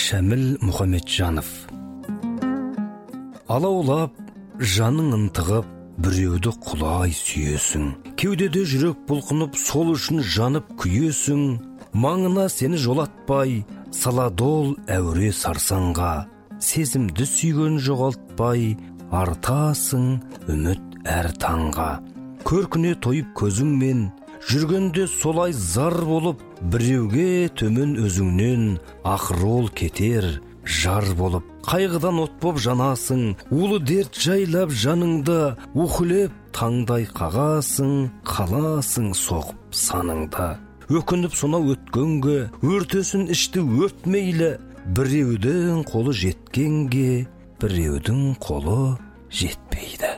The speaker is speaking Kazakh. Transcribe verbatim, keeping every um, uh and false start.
Шәміл Мұхамеджанов. Алаулап, жаның ынтығып, біреуді құлай сүйесің. Кеудеде жүрек бұлқынып, сол үшін жанып күйесің. Маңына сені жолатпай, саладол әуре сарсанға. Сезімді сүйген жоғалтпай, артасың үміт әр таңға. Көркіне тойып көзіңмен, жүргенде солай зар болып, біреуге төмен өзіңнен ақыр ол кетер жар болып. Қайғыдан от боп жанасың, улы дерт жайлап жаныңда, ухілеп таңдай қағасың, қаласың соғып саныңда. Өкініп сонау өткенге, өртесін ішті өрт мейлі, біреудің қолы жеткенге, біреудің қолы жетпейді.